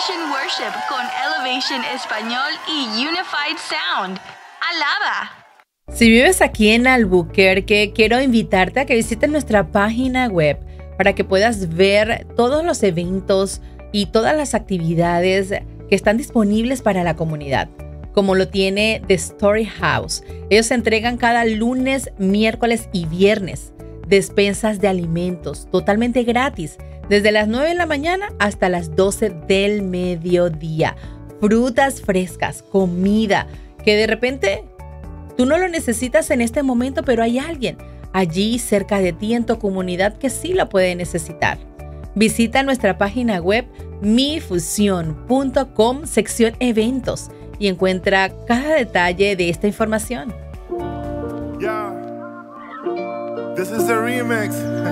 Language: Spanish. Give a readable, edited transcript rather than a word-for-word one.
Elevation Worship con Elevation Español y Unified Sound. ¡Alaba! Si vives aquí en Albuquerque, quiero invitarte a que visites nuestra página web para que puedas ver todos los eventos y todas las actividades que están disponibles para la comunidad, como lo tiene The Story House. Ellos se entregan cada lunes, miércoles y viernes despensas de alimentos totalmente gratis, desde las 9 de la mañana hasta las 12 del mediodía. Frutas frescas, comida, que de repente tú no lo necesitas en este momento, pero hay alguien allí cerca de ti en tu comunidad que sí lo puede necesitar. Visita nuestra página web mifusion.com, sección eventos, y encuentra cada detalle de esta información. Yeah. This is the remix.